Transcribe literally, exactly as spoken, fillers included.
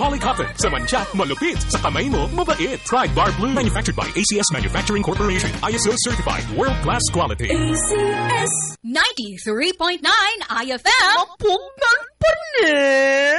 Polycotton. Sa mancha, malupit. Sa kamay mo, mabait. Try Bar Blue. Manufactured by A C S Manufacturing Corporation. I S O certified. World-class quality. A C S ninety-three point nine I F M. Mapunan pa rin.